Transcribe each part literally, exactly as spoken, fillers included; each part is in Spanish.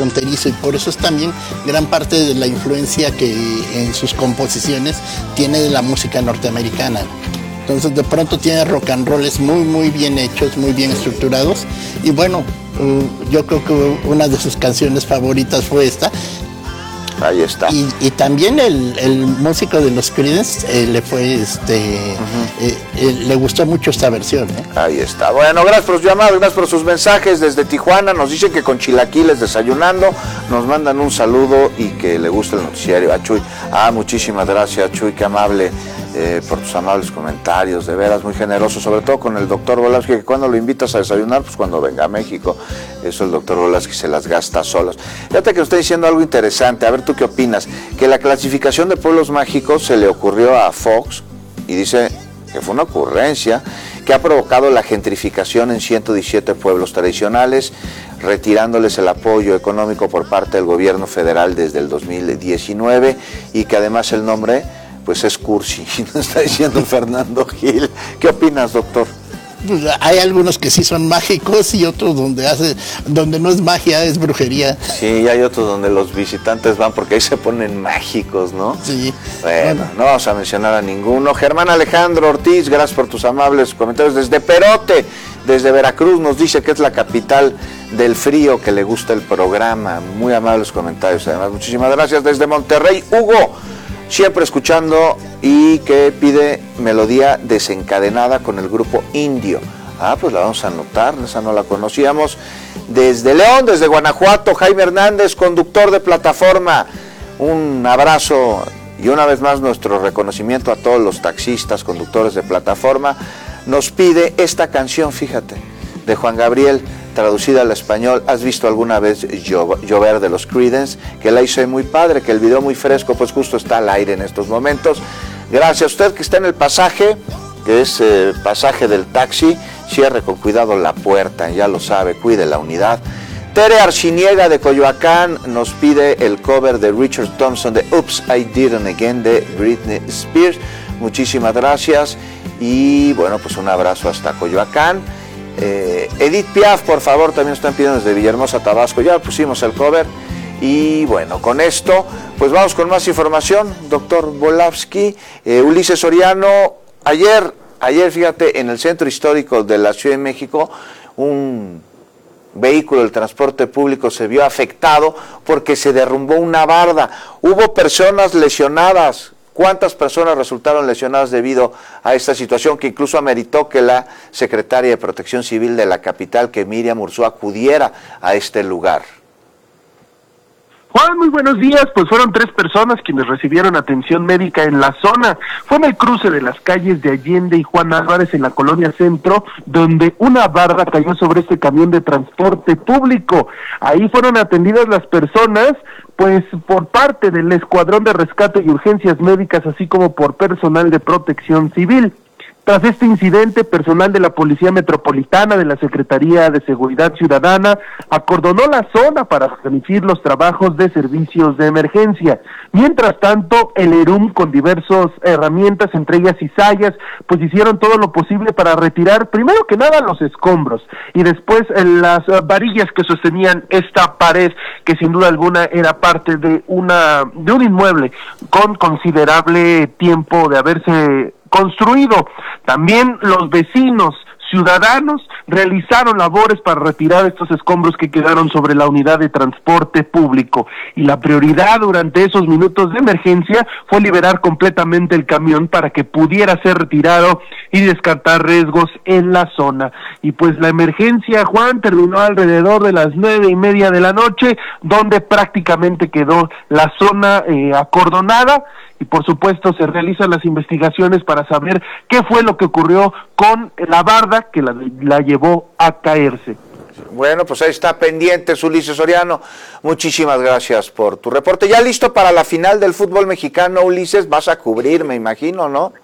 fronterizo, y por eso es también gran parte de la influencia que en sus composiciones tiene de la música norteamericana. Entonces de pronto tiene rock and rolls muy muy bien hechos, muy bien estructurados, y bueno, uh, yo creo que una de sus canciones favoritas fue esta. Ahí está. Y, y también el, el músico de los Creedence eh, le fue, este, uh-huh. eh, eh, le gustó mucho esta versión. ¿eh? Ahí está. Bueno, gracias por sus llamadas, gracias por sus mensajes desde Tijuana. Nos dicen que con chilaquiles desayunando, nos mandan un saludo y que le gusta el noticiario. A Chuy, ah, muchísimas gracias, Chuy, qué amable. Eh, por tus amables comentarios, de veras muy generoso, sobre todo con el doctor Volaski, que cuando lo invitas a desayunar, pues cuando venga a México, eso el doctor Volaski se las gasta solos. Fíjate que nos está diciendo algo interesante, a ver tú qué opinas, que la clasificación de pueblos mágicos se le ocurrió a Fox, y dice que fue una ocurrencia, que ha provocado la gentrificación en ciento diecisiete pueblos tradicionales, retirándoles el apoyo económico por parte del gobierno federal desde el dos mil diecinueve, y que además el nombre pues es cursi, nos está diciendo Fernando Gil. ¿Qué opinas, doctor? Pues hay algunos que sí son mágicos y otros donde hace, donde no es magia, es brujería. Sí, y hay otros donde los visitantes van porque ahí se ponen mágicos, ¿no? Sí. Bueno, bueno. No vamos a mencionar a ninguno. Germán Alejandro Ortiz, gracias por tus amables comentarios. Desde Perote, desde Veracruz, nos dice que es la capital del frío, que le gusta el programa. Muy amables comentarios, además. Muchísimas gracias. Desde Monterrey, Hugo, siempre escuchando, y que pide melodía desencadenada con el grupo Indio. Ah, pues la vamos a anotar, esa no la conocíamos. Desde León, desde Guanajuato, Jaime Hernández, conductor de plataforma. Un abrazo y una vez más nuestro reconocimiento a todos los taxistas, conductores de plataforma. Nos pide esta canción, fíjate, de Juan Gabriel, traducida al español. ¿Has visto alguna vez Llover de los Creedence? Que la hizo muy padre, que el video muy fresco, pues justo está al aire en estos momentos. Gracias a usted que está en el pasaje, que es eh, pasaje del taxi, cierre con cuidado la puerta, ya lo sabe, cuide la unidad. Tere Arciniega de Coyoacán nos pide el cover de Richard Thompson de Oops, I Did It Again de Britney Spears. Muchísimas gracias y bueno, pues un abrazo hasta Coyoacán. Eh, Edith Piaf, por favor, también están pidiendo desde Villahermosa, Tabasco. Ya pusimos el cover. Y bueno, con esto, pues vamos con más información, doctor Volavsky. Eh, Ulises Soriano, ayer, ayer, fíjate, en el centro histórico de la Ciudad de México, un vehículo del transporte público se vio afectado porque se derrumbó una barda. Hubo personas lesionadas. ¿Cuántas personas resultaron lesionadas debido a esta situación que incluso ameritó que la secretaria de Protección Civil de la capital, que Miriam Urzúa, acudiera a este lugar? Juan, muy buenos días. Pues fueron tres personas quienes recibieron atención médica en la zona. Fue en el cruce de las calles de Allende y Juan Álvarez en la colonia Centro, donde una barda cayó sobre este camión de transporte público. Ahí fueron atendidas las personas, pues por parte del Escuadrón de Rescate y Urgencias Médicas, así como por personal de Protección Civil. Tras este incidente, personal de la Policía Metropolitana de la Secretaría de Seguridad Ciudadana acordonó la zona para remitir los trabajos de servicios de emergencia. Mientras tanto, el ERUM, con diversas herramientas, entre ellas cizallas, pues hicieron todo lo posible para retirar, primero que nada, los escombros, y después eh, las uh, varillas que sostenían esta pared, que sin duda alguna era parte de una de un inmueble con considerable tiempo de haberse construido. También los vecinos ciudadanos realizaron labores para retirar estos escombros que quedaron sobre la unidad de transporte público, y la prioridad durante esos minutos de emergencia fue liberar completamente el camión para que pudiera ser retirado y descartar riesgos en la zona. Y pues la emergencia, Juan, terminó alrededor de las nueve y media de la noche, donde prácticamente quedó la zona eh, acordonada. Y por supuesto se realizan las investigaciones para saber qué fue lo que ocurrió con la barda que la, la llevó a caerse. Bueno, pues ahí está pendiente Ulises Soriano. Muchísimas gracias por tu reporte. ¿Ya listo para la final del fútbol mexicano, Ulises? Vas a cubrir, me imagino, ¿no?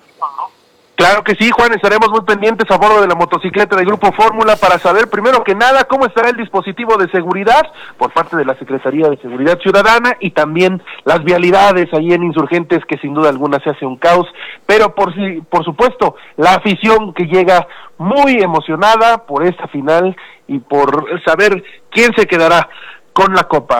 Claro que sí, Juan, estaremos muy pendientes a bordo de la motocicleta del Grupo Fórmula para saber, primero que nada, cómo estará el dispositivo de seguridad por parte de la Secretaría de Seguridad Ciudadana, y también las vialidades ahí en Insurgentes, que sin duda alguna se hace un caos, pero por, por supuesto, la afición que llega muy emocionada por esta final y por saber quién se quedará con la copa.